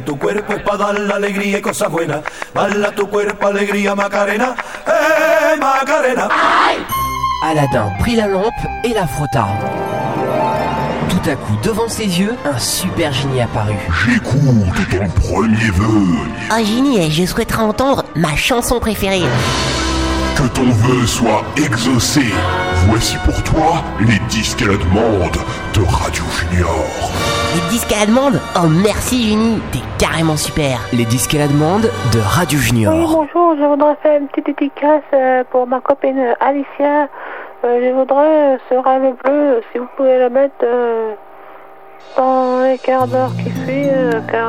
Tu cuerpo es para dar la alegría y cosas buenas. Bala tu cuerpo, alegría, Macarena. Macarena. Aladdin prit la lampe et la frotta. Tout à coup, devant ses yeux, un super génie apparut. J'écoute ton premier vœu. Oh génie, je souhaiterais entendre ma chanson préférée. Que ton vœu soit exaucé. Voici pour toi les disques à la demande de Radio Junior. Les disques à la demande? Oh merci Génie, t'es carrément super. Les disques à la demande de Radio Junior. Oui, bonjour, je voudrais faire une petite dédicace pour ma copine Alicia. Je voudrais ce rêve bleu, si vous pouvez la mettre dans les quarts d'heure qui suivent, car